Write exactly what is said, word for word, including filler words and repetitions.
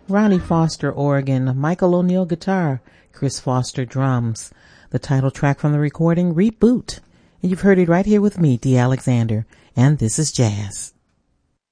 Ronnie Foster, organ. Michael O'Neill, guitar. Chris Foster, drums. The title track from the recording, Reboot. And you've heard it right here with me, Dee Alexander. And this is Jazz.